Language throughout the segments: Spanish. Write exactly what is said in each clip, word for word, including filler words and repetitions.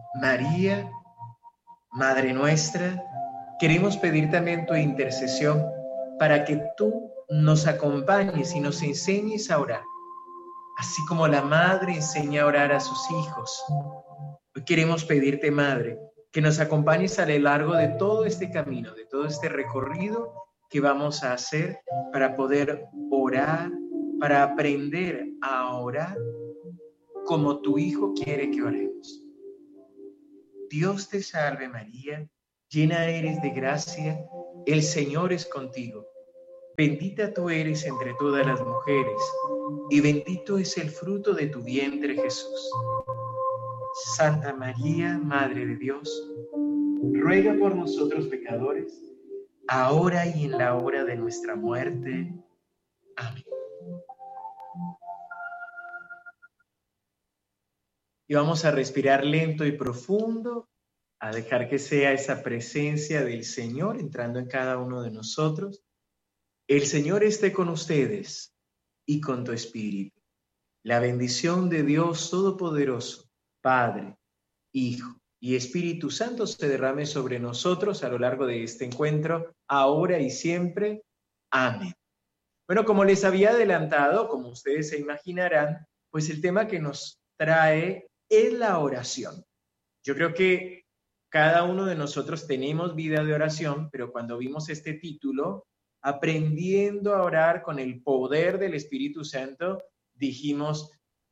María, Madre nuestra, queremos pedir también tu intercesión para que tú nos acompañes y nos enseñes a orar, así como la madre enseña a orar a sus hijos. Hoy queremos pedirte, Madre, que nos acompañes a lo largo de todo este camino, de todo este recorrido que vamos a hacer para poder orar, para aprender a orar como tu Hijo quiere que oremos. Dios te salve María, llena eres de gracia, el Señor es contigo. Bendita tú eres entre todas las mujeres, y bendito es el fruto de tu vientre Jesús. Santa María, Madre de Dios, ruega por nosotros pecadores, ahora y en la hora de nuestra muerte. Amén. Y vamos a respirar lento y profundo, a dejar que sea esa presencia del Señor entrando en cada uno de nosotros. El Señor esté con ustedes y con tu espíritu. La bendición de Dios Todopoderoso, Padre, Hijo y Espíritu Santo se derrame sobre nosotros a lo largo de este encuentro, ahora y siempre. Amén. Bueno, como les había adelantado, como ustedes se imaginarán, pues el tema que nos trae es la oración. Yo creo que cada uno de nosotros tenemos vida de oración, pero cuando vimos este título, aprendiendo a orar con el poder del Espíritu Santo, dijimos,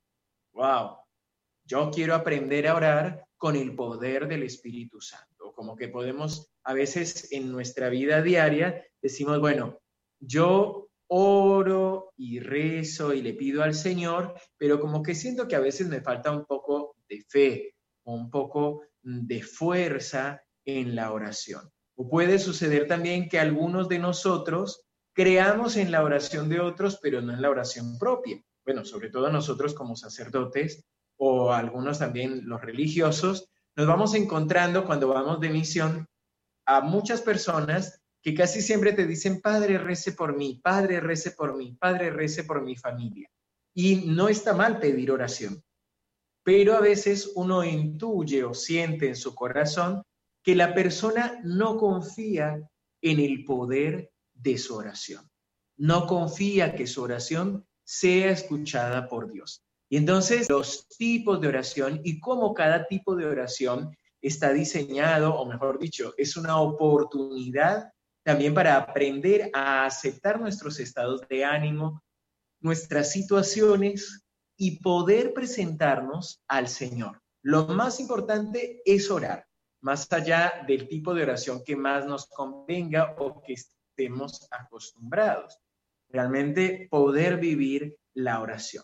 wow, yo quiero aprender a orar con el poder del Espíritu Santo. Como que podemos, a veces en nuestra vida diaria, decimos, bueno, yo oro y rezo y le pido al Señor, pero como que siento que a veces me falta un poco de fe o un poco de fuerza en la oración. O puede suceder también que algunos de nosotros creamos en la oración de otros, pero no en la oración propia. Bueno, sobre todo nosotros como sacerdotes o algunos también los religiosos, nos vamos encontrando cuando vamos de misión a muchas personas que casi siempre te dicen, Padre, rece por mí, Padre, rece por mí, Padre, rece por mi familia. Y no está mal pedir oración, pero a veces uno intuye o siente en su corazón que la persona no confía en el poder de su oración. No confía que su oración sea escuchada por Dios. Y entonces los tipos de oración y cómo cada tipo de oración está diseñado, o mejor dicho, es una oportunidad también para aprender a aceptar nuestros estados de ánimo, nuestras situaciones y poder presentarnos al Señor. Lo más importante es orar, más allá del tipo de oración que más nos convenga o que estemos acostumbrados. Realmente poder vivir la oración.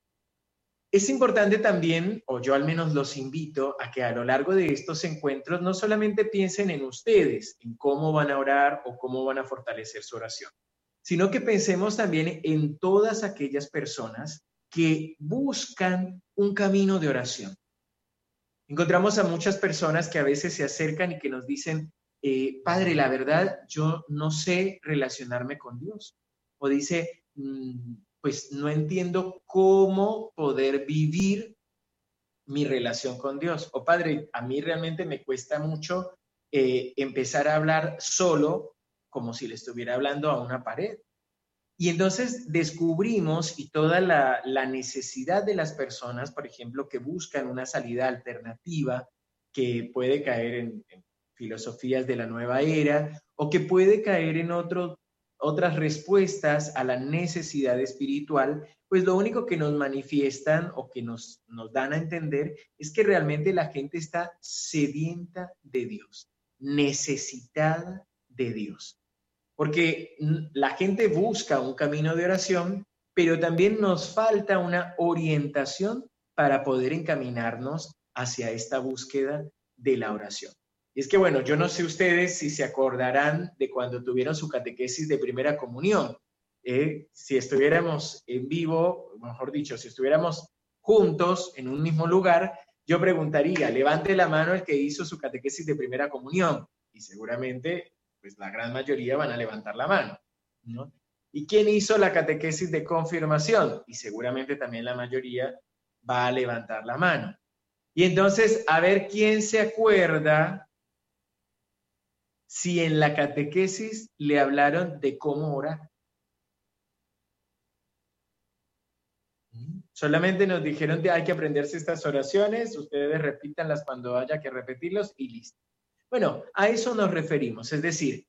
Es importante también, o yo al menos los invito a que a lo largo de estos encuentros no solamente piensen en ustedes, en cómo van a orar o cómo van a fortalecer su oración, sino que pensemos también en todas aquellas personas que buscan un camino de oración. Encontramos a muchas personas que a veces se acercan y que nos dicen, eh, Padre, la verdad, yo no sé relacionarme con Dios. O dice, mmm, pues no entiendo cómo poder vivir mi relación con Dios. O Padre, a mí realmente me cuesta mucho eh, empezar a hablar solo, como si le estuviera hablando a una pared. Y entonces descubrimos y toda la, la necesidad de las personas, por ejemplo, que buscan una salida alternativa, que puede caer en, en filosofías de la nueva era o que puede caer en otro, otras respuestas a la necesidad espiritual, pues lo único que nos manifiestan o que nos, nos dan a entender es que realmente la gente está sedienta de Dios, necesitada de Dios. Porque la gente busca un camino de oración, pero también nos falta una orientación para poder encaminarnos hacia esta búsqueda de la oración. Y es que, bueno, yo no sé ustedes si se acordarán de cuando tuvieron su catequesis de primera comunión. Eh, si estuviéramos en vivo, mejor dicho, si estuviéramos juntos en un mismo lugar, yo preguntaría, levante la mano el que hizo su catequesis de primera comunión. Y seguramente pues la gran mayoría van a levantar la mano, ¿no? ¿Y quién hizo la catequesis de confirmación? Y seguramente también la mayoría va a levantar la mano. Y entonces, a ver quién se acuerda si en la catequesis le hablaron de cómo orar. Solamente nos dijeron que hay que aprenderse estas oraciones, ustedes repítanlas cuando haya que repetirlos y listo. Bueno, a eso nos referimos, es decir,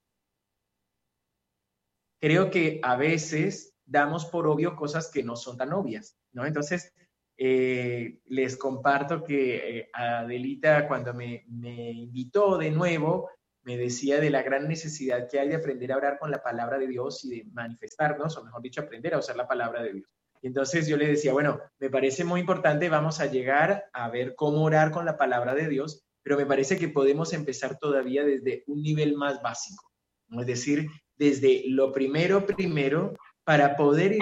creo que a veces damos por obvio cosas que no son tan obvias, ¿no? Entonces, eh, les comparto que eh, Adelita cuando me, me invitó de nuevo, me decía de la gran necesidad que hay de aprender a orar con la palabra de Dios y de manifestarnos, o mejor dicho, aprender a usar la palabra de Dios. Y entonces yo le decía, bueno, me parece muy importante, vamos a llegar a ver cómo orar con la palabra de Dios, pero me parece que podemos empezar todavía desde un nivel más básico, ¿no? Es decir, desde lo primero, primero, para poder